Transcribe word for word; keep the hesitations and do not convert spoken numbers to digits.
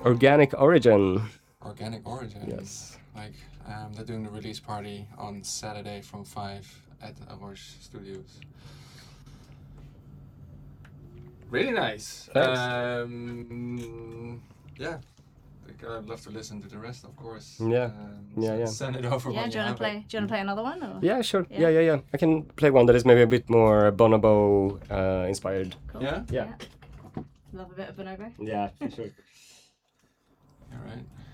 Organic Origin. Organic Origin. Yes. Like um, they're doing the release party on Saturday from five at our studios. Really nice. Thanks. Um, yeah. Like, I'd love to listen to the rest, of course. Yeah. Um, Yeah, send, yeah. Send it over. Yeah, when do you want have to play? it. Do you want to play another one? Or? Yeah, sure. Yeah. Yeah, yeah, yeah. I can play one that is maybe a bit more Bonobo uh, inspired. Cool. Yeah? Yeah. Love a bit of Bonobo. Yeah, for sure. All right.